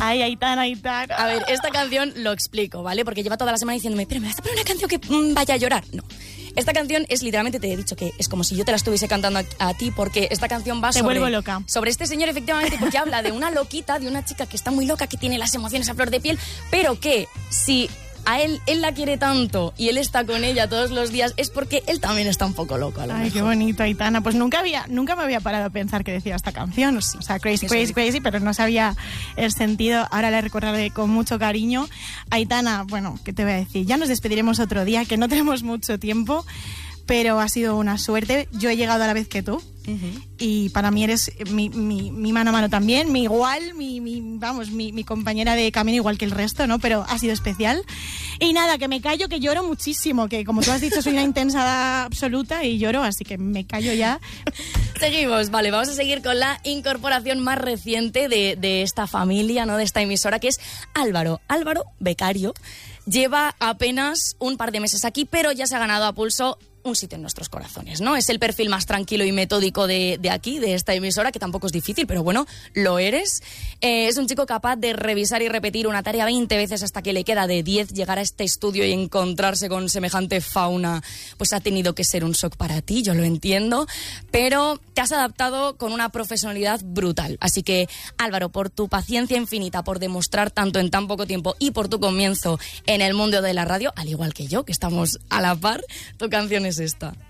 Ay, Aitana. A ver, esta canción lo explico, ¿vale? Porque lleva toda la semana diciéndome, pero ¿me vas a poner una canción que vaya a llorar? No. Esta canción es literalmente, te he dicho que es como si yo te la estuviese cantando a ti, porque esta canción va vuelvo loca. Sobre este señor, efectivamente, porque habla de una loquita, de una chica que está muy loca, que tiene las emociones a flor de piel, pero que si a él la quiere tanto y él está con ella todos los días, es porque él también está un poco loco. Ay, qué bonito, Aitana. Pues nunca me había parado a pensar que decía esta canción. O sea, crazy, pero no sabía el sentido. Ahora la recordaré con mucho cariño. Aitana, bueno, ¿qué te voy a decir? Ya nos despediremos otro día, que no tenemos mucho tiempo, pero ha sido una suerte. Yo he llegado a la vez que tú. Y para mí eres mi mano a mano también, mi compañera de camino, igual que el resto, ¿no? Pero ha sido especial. Y nada, que me callo, que lloro muchísimo, que como tú has dicho soy una intensa absoluta y lloro, así que me callo ya. Seguimos, vale, vamos a seguir con la incorporación más reciente de esta familia, ¿no? De esta emisora, que es Álvaro Becario. Lleva apenas un par de meses aquí, pero ya se ha ganado a pulso un sitio en nuestros corazones, ¿no? Es el perfil más tranquilo y metódico de aquí, de esta emisora, que tampoco es difícil, pero bueno, lo eres. Es un chico capaz de revisar y repetir una tarea 20 veces hasta que le queda de 10. Llegar a este estudio y encontrarse con semejante fauna, pues ha tenido que ser un shock para ti, yo lo entiendo, pero te has adaptado con una profesionalidad brutal. Así que, Álvaro, por tu paciencia infinita, por demostrar tanto en tan poco tiempo y por tu comienzo en el mundo de la radio, al igual que yo, que estamos a la par, tu canción es esta.